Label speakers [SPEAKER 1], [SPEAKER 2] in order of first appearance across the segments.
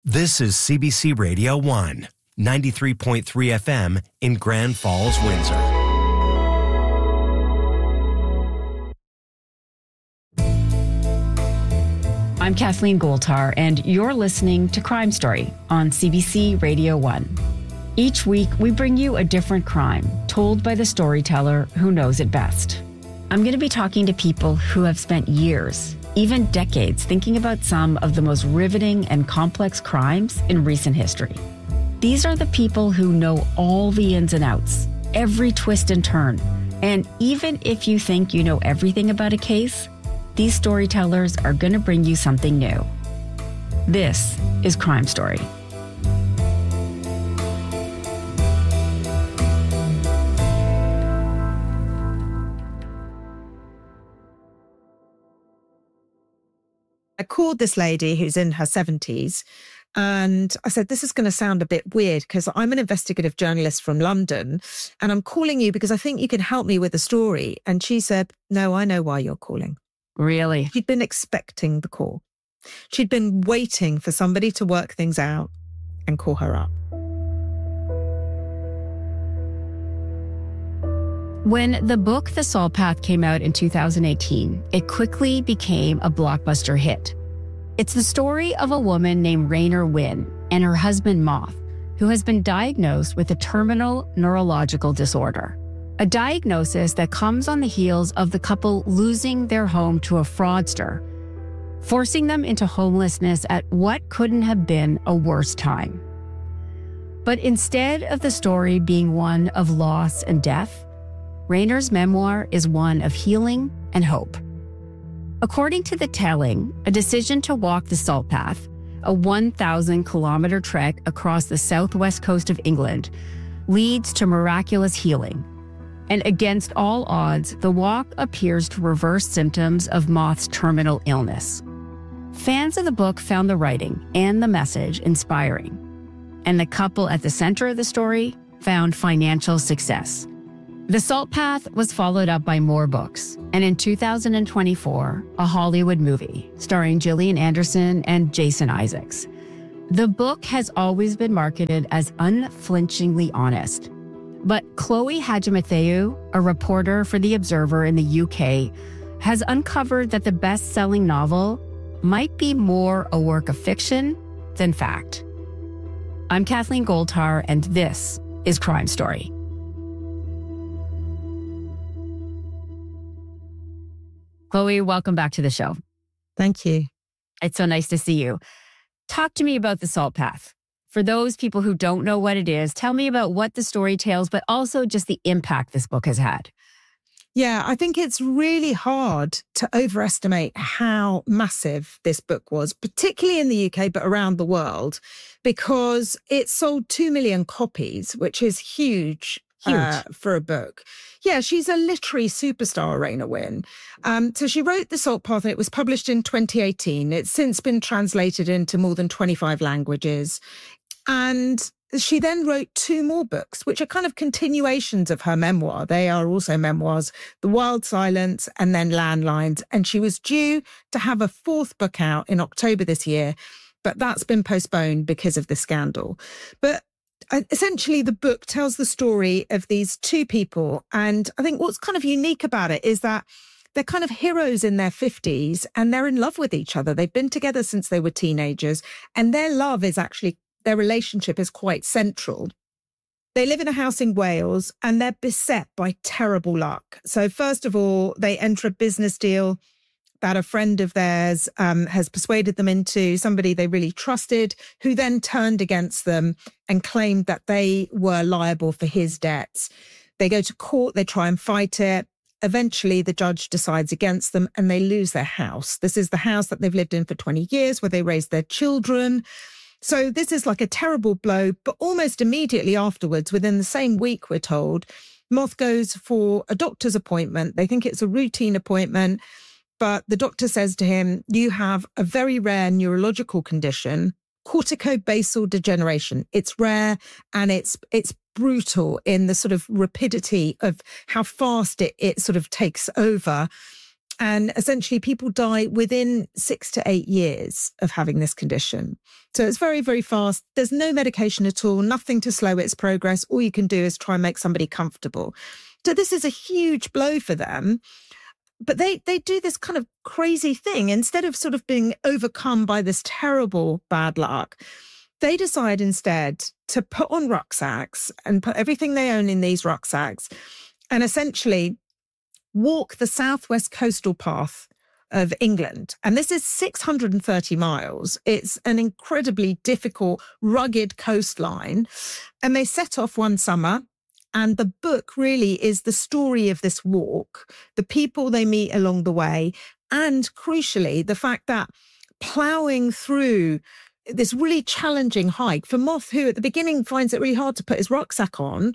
[SPEAKER 1] This is CBC Radio 1, 93.3 FM in Grand Falls, Windsor.
[SPEAKER 2] I'm Kathleen Goldtar, and you're listening to Crime Story on CBC Radio 1. Each week, we bring you a different crime told by the storyteller who knows it best. I'm going to be talking to people who have spent years, even decades, thinking about some of the most riveting and complex crimes in recent history. These are the people who know all the ins and outs, every twist and turn. And even if you think you know everything about a case, these storytellers are going to bring you something new. This is Crime Story.
[SPEAKER 3] I called this lady who's in her 70s and I said, this is going to sound a bit weird because I'm an investigative journalist from London and I'm calling you because I think you can help me with a story. And she said, no, I know why you're calling.
[SPEAKER 2] Really?
[SPEAKER 3] She'd been expecting the call. She'd been waiting for somebody to work things out and call her up.
[SPEAKER 2] When the book The Salt Path came out in 2018, it quickly became a blockbuster hit. It's the story of a woman named Raynor Winn and her husband Moth, who has been diagnosed with a terminal neurological disorder. A diagnosis that comes on the heels of the couple losing their home to a fraudster, forcing them into homelessness at what couldn't have been a worse time. But instead of the story being one of loss and death, Raynor's memoir is one of healing and hope. According to The Telling, a decision to walk the Salt Path, a 1,000-kilometer trek across the southwest coast of England, leads to miraculous healing. And against all odds, the walk appears to reverse symptoms of Moth's terminal illness. Fans of the book found the writing and the message inspiring. And the couple at the center of the story found financial success. The Salt Path was followed up by more books, and in 2024, a Hollywood movie starring Gillian Anderson and Jason Isaacs. The book has always been marketed as unflinchingly honest, but Chloe Hadjimatheou, a reporter for The Observer in the UK, has uncovered that the best-selling novel might be more a work of fiction than fact. I'm Kathleen Goldtar, and this is Crime Story. Chloe, welcome back to the show.
[SPEAKER 3] Thank you.
[SPEAKER 2] It's so nice to see you. Talk to me about the Salt Path. For those people who don't know what it is, tell me about what the story tells, but also just the impact this book has had.
[SPEAKER 3] Yeah, I think it's really hard to overestimate how massive this book was, particularly in the UK, but around the world, because it sold 2 million copies, which is huge. For a book. Yeah, she's a literary superstar, Raynor Winn. So she wrote The Salt Path and it was published in 2018. It's since been translated into more than 25 languages. And she then wrote 2 more books, which are kind of continuations of her memoir. They are also memoirs, The Wild Silence and then Landlines. And she was due to have a 4th book out in October this year, but that's been postponed because of the scandal. But essentially, the book tells the story of these 2 people. And I think what's kind of unique about it is that they're kind of heroes in their 50s and they're in love with each other. They've been together since they were teenagers and their love is actually, their relationship is quite central. They live in a house in Wales and they're beset by terrible luck. So first of all, they enter a business deal that a friend of theirs has persuaded them into, somebody they really trusted, who then turned against them and claimed that they were liable for his debts. They go to court, they try and fight it. Eventually, the judge decides against them and they lose their house. This is the house that they've lived in for 20 years, where they raised their children. So this is like a terrible blow, but almost immediately afterwards, within the same week, we're told, Moth goes for a doctor's appointment. They think it's a routine appointment. But the doctor says to him, you have a very rare neurological condition, corticobasal degeneration. It's rare and it's brutal in the sort of rapidity of how fast it sort of takes over. And essentially people die within 6 to 8 years of having this condition. So it's very, very fast. There's no medication at all, nothing to slow its progress. All you can do is try and make somebody comfortable. So this is a huge blow for them. But they do this kind of crazy thing. Instead of sort of being overcome by this terrible bad luck, they decide instead to put on rucksacks and put everything they own in these rucksacks and essentially walk the southwest coastal path of England. And this is 630 miles. It's an incredibly difficult, rugged coastline. And they set off one summer. And the book really is the story of this walk, the people they meet along the way, and crucially, the fact that ploughing through this really challenging hike for Moth, who at the beginning finds it really hard to put his rucksack on,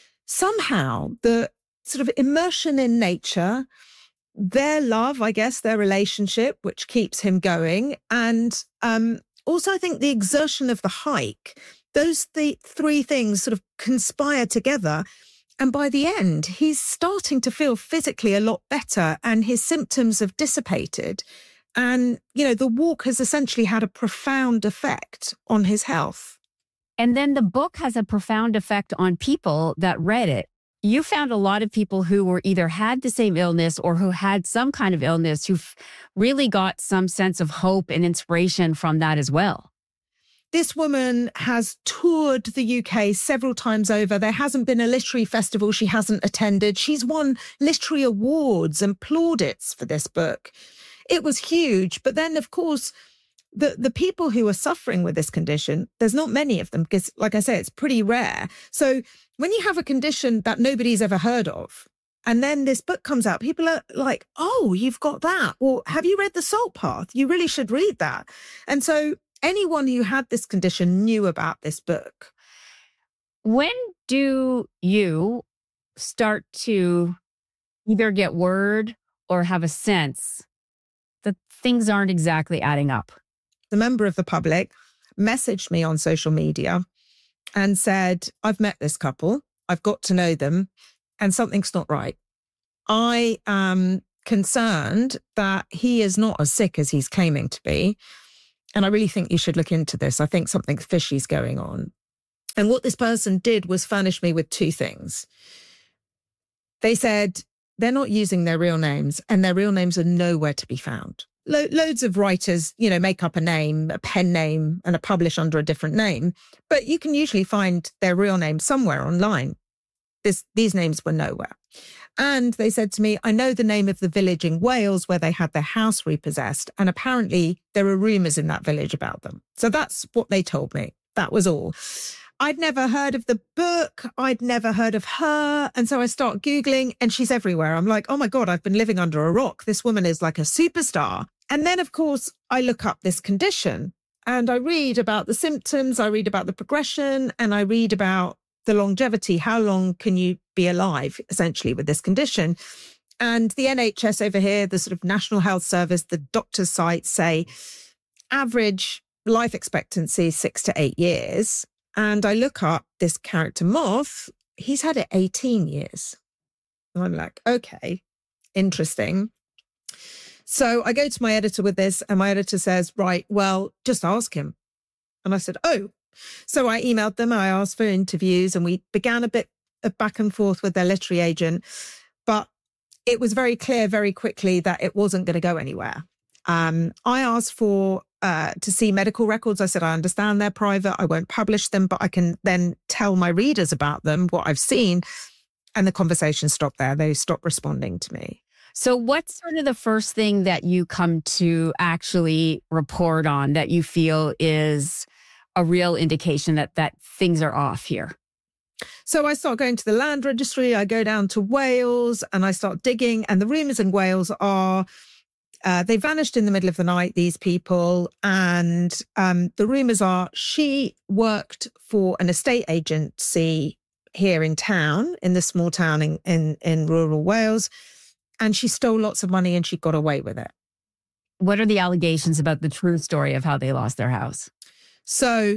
[SPEAKER 3] somehow the sort of immersion in nature, their love, I guess, their relationship, which keeps him going, and also I think the exertion of the hike, those three things sort of conspire together. And by the end, he's starting to feel physically a lot better and his symptoms have dissipated. And, you know, the walk has essentially had a profound effect on his health.
[SPEAKER 2] And then the book has a profound effect on people that read it. You found a lot of people who were either had the same illness or who had some kind of illness who've really got some sense of hope and inspiration from that as well.
[SPEAKER 3] This woman has toured the UK several times over. There hasn't been a literary festival she hasn't attended. She's won literary awards and plaudits for this book. It was huge. But then, of course, the people who are suffering with this condition, there's not many of them because, like I say, it's pretty rare. So when you have a condition that nobody's ever heard of, and then this book comes out, people are like, oh, you've got that. Or have you read The Salt Path? You really should read that. And so anyone who had this condition knew about this book.
[SPEAKER 2] When do you start to either get word or have a sense that things aren't exactly adding up?
[SPEAKER 3] The member of the public messaged me on social media and said, I've met this couple, I've got to know them, and something's not right. I am concerned that he is not as sick as he's claiming to be. And I really think you should look into this. I think something fishy is going on. And what this person did was furnish me with two things. They said they're not using their real names and their real names are nowhere to be found. Loads of writers, you know, make up a name, a pen name, and publish under a different name. But you can usually find their real name somewhere online. These names were nowhere. And they said to me, I know the name of the village in Wales where they had their house repossessed. And apparently there are rumours in that village about them. So that's what they told me. That was all. I'd never heard of the book. I'd never heard of her. And so I start Googling and she's everywhere. I'm like, oh my God, I've been living under a rock. This woman is like a superstar. And then, of course, I look up this condition and I read about the symptoms. I read about the progression and I read about the longevity. How long can you be alive, essentially, with this condition? And the NHS over here, the sort of National Health Service, the doctor's sites say average life expectancy is 6 to 8 years. And I look up this character Moth, he's had it 18 years. And I'm like, okay, interesting. So I go to my editor with this and my editor says, right, well, just ask him. And I said, oh. So I emailed them, I asked for interviews and we began a bit of back and forth with their literary agent. But it was very clear very quickly that it wasn't going to go anywhere. I asked for to see medical records. I said, I understand they're private. I won't publish them, but I can then tell my readers about them, what I've seen. And the conversation stopped there. They stopped responding to me.
[SPEAKER 2] So what's sort of the first thing that you come to actually report on that you feel is a real indication that things are off here?
[SPEAKER 3] So I start going to the land registry. I go down to Wales and I start digging. And the rumours in Wales are they vanished in the middle of the night, these people. And the rumours are she worked for an estate agency here in town, in the small town in rural Wales. And she stole lots of money and she got away with it.
[SPEAKER 2] What are the allegations about the true story of how they lost their house?
[SPEAKER 3] So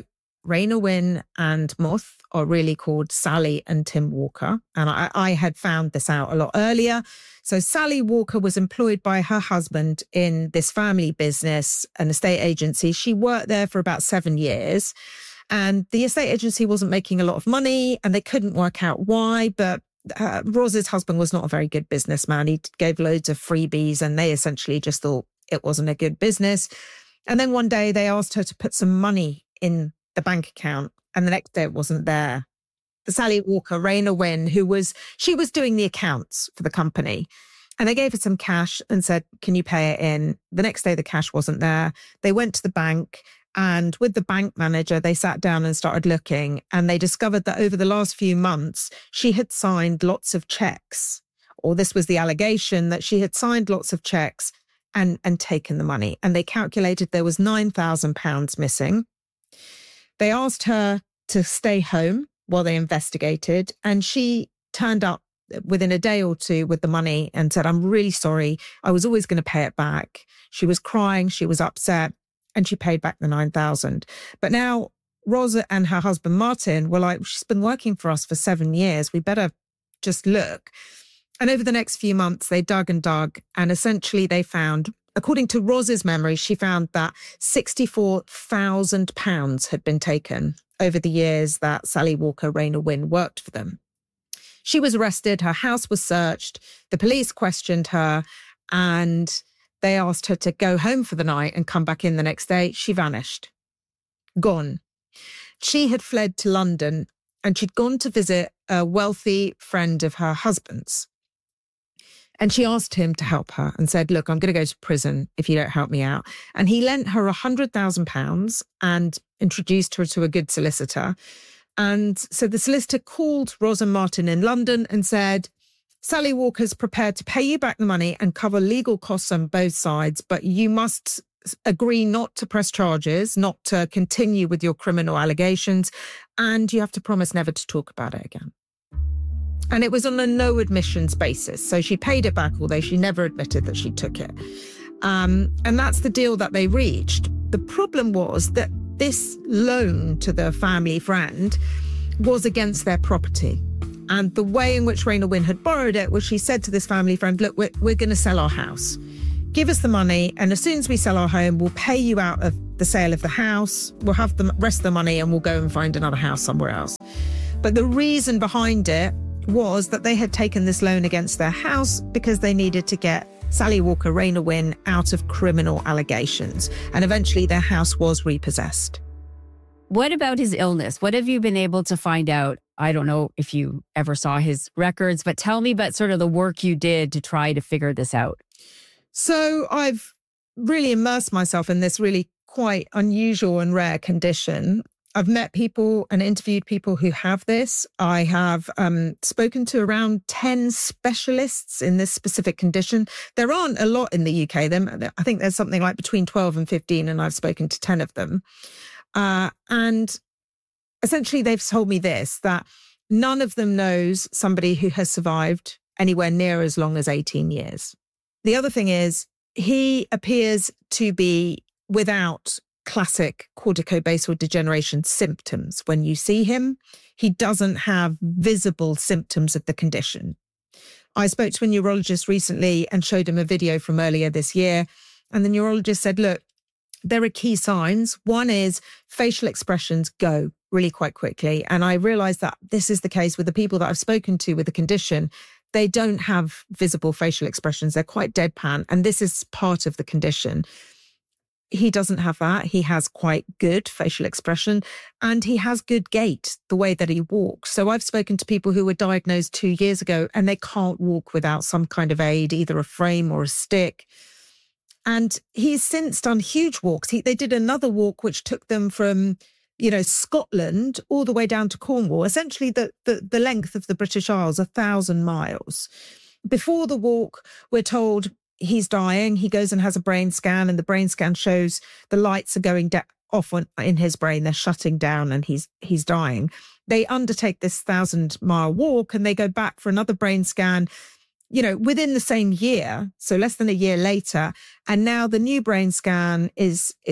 [SPEAKER 3] Raynor Winn and Moth are really called Sally and Tim Walker. And I had found this out a lot earlier. So Sally Walker was employed by her husband in this family business, an estate agency. She worked there for about 7 years. And the estate agency wasn't making a lot of money and they couldn't work out why. But Roz's husband was not a very good businessman. He gave loads of freebies and they essentially just thought it wasn't a good business. And then one day they asked her to put some money in the bank account and the next day it wasn't there. Sally Walker, Raynor Winn, she was doing the accounts for the company. And they gave her some cash and said, can you pay it in? The next day the cash wasn't there. They went to the bank. And with the bank manager, they sat down and started looking and they discovered that over the last few months, she had signed lots of checks, or this was the allegation that she had signed lots of checks and taken the money. And they calculated there was £9,000 missing. They asked her to stay home while they investigated. And she turned up within a day or two with the money and said, I'm really sorry. I was always going to pay it back. She was crying. She was upset. And she paid back the £9,000. But now Rosa and her husband, Martin, were like, she's been working for us for 7 years. We better just look. And over the next few months, they dug and dug. And essentially they found, according to Rosa's memory, she found that £64,000 had been taken over the years that Sally Walker, Raynor Winn worked for them. She was arrested. Her house was searched. The police questioned her and they asked her to go home for the night and come back in the next day. She vanished. Gone. She had fled to London and she'd gone to visit a wealthy friend of her husband's. And she asked him to help her and said, look, I'm going to go to prison if you don't help me out. And he lent her £100,000 and introduced her to a good solicitor. And so the solicitor called Rosa Martin in London and said, Sally Walker's prepared to pay you back the money and cover legal costs on both sides, but you must agree not to press charges, not to continue with your criminal allegations, and you have to promise never to talk about it again. And it was on a no admissions basis. So she paid it back, although she never admitted that she took it. And that's the deal that they reached. The problem was that this loan to the family friend was against their property. And the way in which Raynor Winn had borrowed it was she said to this family friend, look, we're going to sell our house. Give us the money. And as soon as we sell our home, we'll pay you out of the sale of the house. We'll have the rest of the money and we'll go and find another house somewhere else. But the reason behind it was that they had taken this loan against their house because they needed to get Sally Walker, Raynor Winn out of criminal allegations. And eventually their house was repossessed.
[SPEAKER 2] What about his illness? What have you been able to find out? I don't know if you ever saw his records, but tell me about sort of the work you did to try to figure this out.
[SPEAKER 3] So I've really immersed myself in this really quite unusual and rare condition. I've met people and interviewed people who have this. I have spoken to around 10 specialists in this specific condition. There aren't a lot in the UK. I think there's something like between 12 and 15, and I've spoken to 10 of them. And essentially they've told me this, that none of them knows somebody who has survived anywhere near as long as 18 years. The other thing is he appears to be without classic corticobasal degeneration symptoms. When you see him, he doesn't have visible symptoms of the condition. I spoke to a neurologist recently and showed him a video from earlier this year. And the neurologist said, look, there are key signs. One is facial expressions go really quite quickly. And I realized that this is the case with the people that I've spoken to with the condition. They don't have visible facial expressions. They're quite deadpan. And this is part of the condition. He doesn't have that. He has quite good facial expression and he has good gait, the way that he walks. So I've spoken to people who were diagnosed 2 years ago and they can't walk without some kind of aid, either a frame or a stick. And he's since done huge walks. They did another walk which took them from, Scotland all the way down to Cornwall, essentially the length of the British Isles, 1,000 miles. Before the walk, we're told he's dying. He goes and has a brain scan and the brain scan shows the lights are going off in his brain. They're shutting down and he's dying. They undertake this 1,000-mile walk and they go back for another brain scan, within the same year, so less than a year later. And now the new brain scan is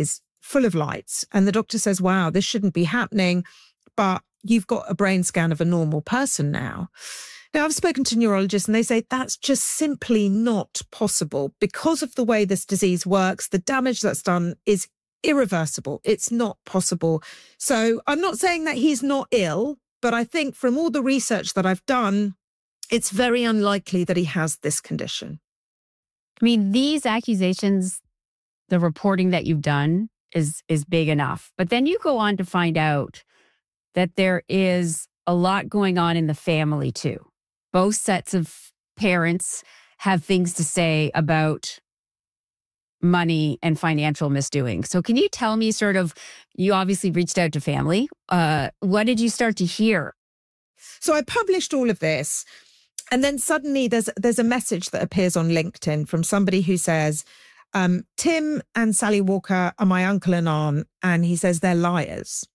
[SPEAKER 3] full of lights. And the doctor says, wow, this shouldn't be happening, but you've got a brain scan of a normal person now. Now, I've spoken to neurologists and they say that's just simply not possible because of the way this disease works. The damage that's done is irreversible. It's not possible. So I'm not saying that he's not ill, but I think from all the research that I've done, it's very unlikely that he has this condition.
[SPEAKER 2] I mean, these accusations, the reporting that you've done is big enough. But then you go on to find out that there is a lot going on in the family too. Both sets of parents have things to say about money and financial misdoing. So can you tell me sort of, you obviously reached out to family. What did you start to hear?
[SPEAKER 3] So I published all of this. And then suddenly there's a message that appears on LinkedIn from somebody who says, Tim and Sally Walker are my uncle and aunt. And he says they're liars.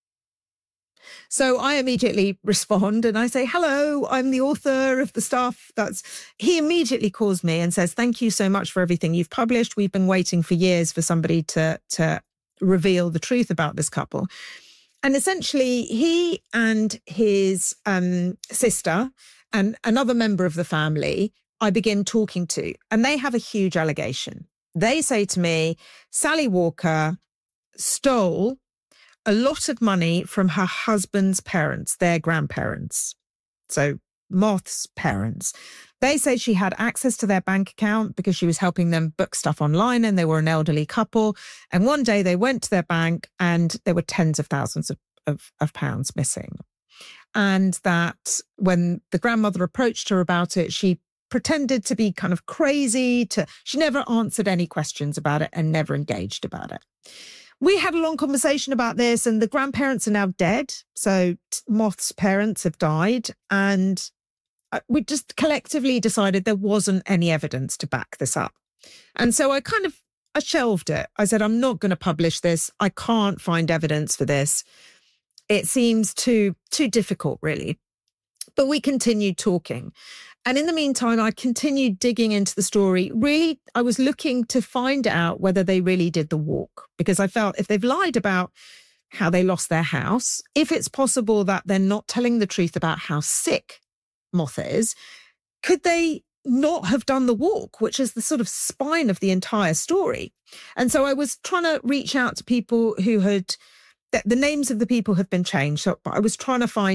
[SPEAKER 3] So I immediately respond and I say, hello, I'm the author of the stuff. He immediately calls me and says, thank you so much for everything you've published. We've been waiting for years for somebody to reveal the truth about this couple. And essentially he and his sister and another member of the family I begin talking to, and they have a huge allegation. They say to me, Sally Walker stole a lot of money from her husband's parents, their grandparents. So Moth's parents. They say she had access to their bank account because she was helping them book stuff online and they were an elderly couple. And one day they went to their bank and there were tens of thousands of pounds missing. And that when the grandmother approached her about it, she pretended to be kind of crazy. She never answered any questions about it and never engaged about it. We had a long conversation about this and the grandparents are now dead. So Moth's parents have died and we just collectively decided there wasn't any evidence to back this up. And so I shelved it. I said, I'm not going to publish this. I can't find evidence for this. It seems too difficult, really. But we continued talking. And in the meantime, I continued digging into the story. Really, I was looking to find out whether they really did the walk, because I felt if they've lied about how they lost their house, if it's possible that they're not telling the truth about how sick Moth is, could they not have done the walk, which is the sort of spine of the entire story? And so I was trying to reach out to people who had, the names of the people have been changed. So I was trying to find